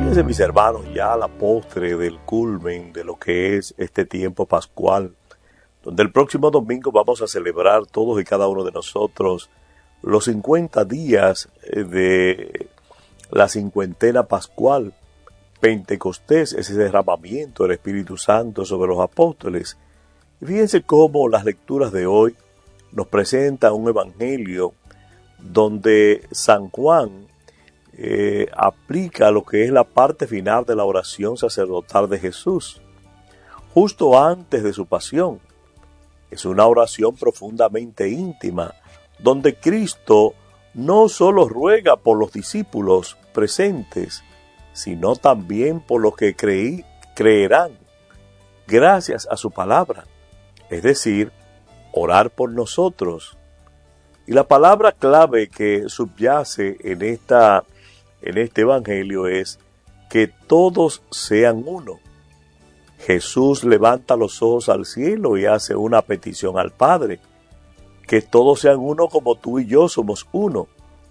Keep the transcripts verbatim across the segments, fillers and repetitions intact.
Fíjense, mis hermanos, ya a la postre del culmen de lo que es este tiempo pascual, donde el próximo domingo vamos a celebrar todos y cada uno de nosotros los cincuenta días de la cincuentena pascual, Pentecostés, ese derramamiento del Espíritu Santo sobre los apóstoles. Y fíjense cómo las lecturas de hoy nos presentan un evangelio donde San Juan eh, aplica lo que es la parte final de la oración sacerdotal de Jesús, justo antes de su pasión. Es una oración profundamente íntima, donde Cristo no solo ruega por los discípulos presentes, sino también por los que creí, creerán, gracias a su palabra, es decir, orar por nosotros. Y la palabra clave que subyace en, esta, en este evangelio es que todos sean uno. Jesús levanta los ojos al cielo y hace una petición al Padre, que todos sean uno como tú y yo somos uno.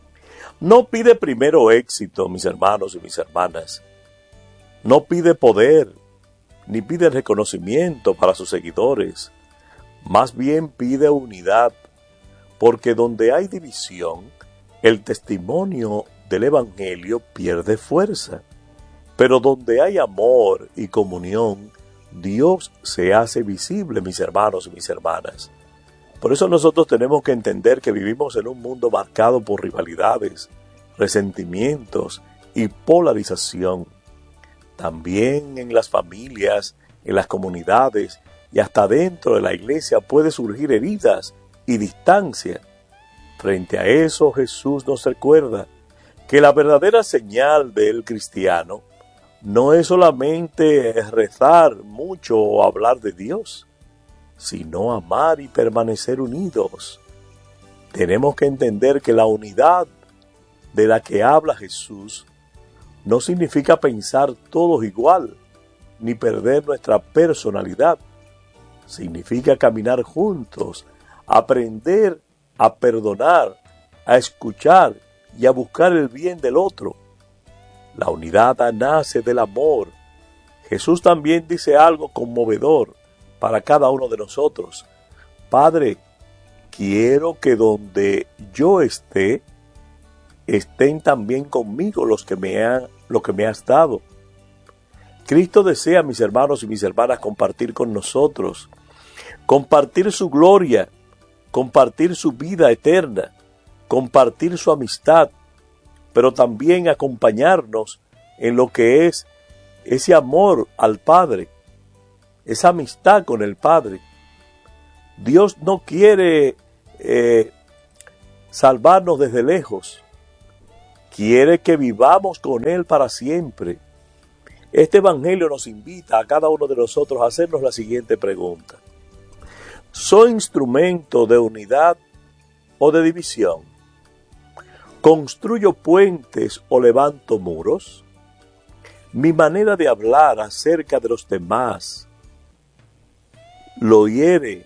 No pide primero éxito, mis hermanos y mis hermanas. No pide poder, ni pide reconocimiento para sus seguidores. Más bien pide unidad, porque donde hay división, el testimonio del Evangelio pierde fuerza. Pero donde hay amor y comunión, Dios se hace visible, mis hermanos y mis hermanas. Por eso nosotros tenemos que entender que vivimos en un mundo marcado por rivalidades, resentimientos y polarización. También en las familias, en las comunidades y hasta dentro de la iglesia puede surgir heridas y distancia. Frente a eso, Jesús nos recuerda que la verdadera señal del cristiano no es solamente rezar mucho o hablar de Dios, sino amar y permanecer unidos. Tenemos que entender que la unidad de la que habla Jesús no significa pensar todos igual, ni perder nuestra personalidad. Significa caminar juntos, aprender a perdonar, a escuchar y a buscar el bien del otro. La unidad nace del amor. Jesús también dice algo conmovedor para cada uno de nosotros. Padre, quiero que donde yo esté, estén también conmigo los que me han, lo que me has dado. Cristo desea, mis hermanos y mis hermanas, compartir con nosotros, compartir su gloria, compartir su vida eterna, compartir su amistad, pero también acompañarnos en lo que es ese amor al Padre, esa amistad con el Padre. Dios no quiere eh, salvarnos desde lejos, quiere que vivamos con Él para siempre. Este evangelio nos invita a cada uno de nosotros a hacernos la siguiente pregunta: ¿soy instrumento de unidad o de división? ¿Construyo puentes o levanto muros? ¿Mi manera de hablar acerca de los demás lo hiere?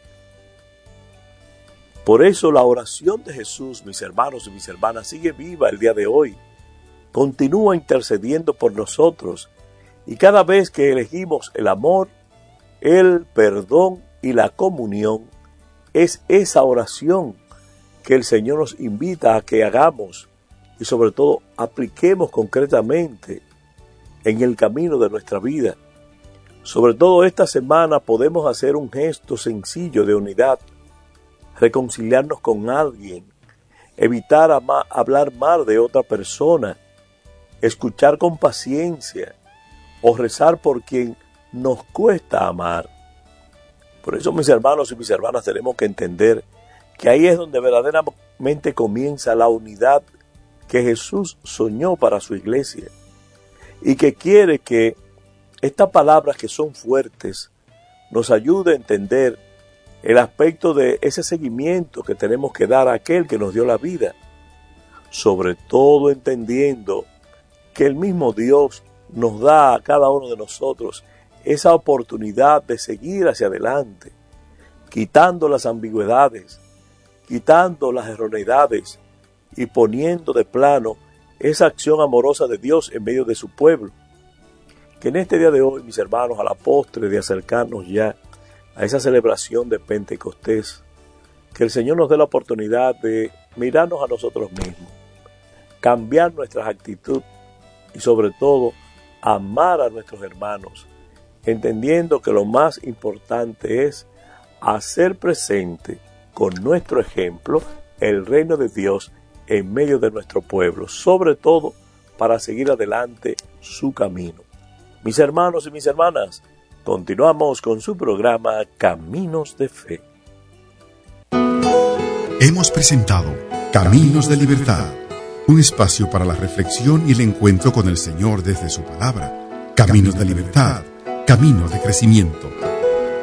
Por eso la oración de Jesús, mis hermanos y mis hermanas, sigue viva el día de hoy. Continúa intercediendo por nosotros. Y cada vez que elegimos el amor, el perdón y la comunión, es esa oración que el Señor nos invita a que hagamos y sobre todo apliquemos concretamente en el camino de nuestra vida. Sobre todo esta semana podemos hacer un gesto sencillo de unidad, reconciliarnos con alguien, evitar ama- hablar mal de otra persona, escuchar con paciencia o rezar por quien nos cuesta amar. Por eso, mis hermanos y mis hermanas, tenemos que entender que ahí es donde verdaderamente comienza la unidad que Jesús soñó para su iglesia y que quiere que estas palabras que son fuertes nos ayude a entender el aspecto de ese seguimiento que tenemos que dar a aquel que nos dio la vida, sobre todo entendiendo que el mismo Dios nos da a cada uno de nosotros esa oportunidad de seguir hacia adelante, quitando las ambigüedades, quitando las erroneidades y poniendo de plano esa acción amorosa de Dios en medio de su pueblo. que en este día de hoy, mis hermanos, a la postre de acercarnos ya a esa celebración de Pentecostés, que el Señor nos dé la oportunidad de mirarnos a nosotros mismos, cambiar nuestras actitudes y sobre todo amar a nuestros hermanos, entendiendo que lo más importante es hacer presente con nuestro ejemplo el reino de Dios en medio de nuestro pueblo, sobre todo para seguir adelante su camino. Mis hermanos y mis hermanas, continuamos con su programa Caminos de Fe. Hemos presentado Caminos de Libertad, un espacio para la reflexión y el encuentro con el Señor desde su palabra. Caminos de Libertad, caminos de crecimiento.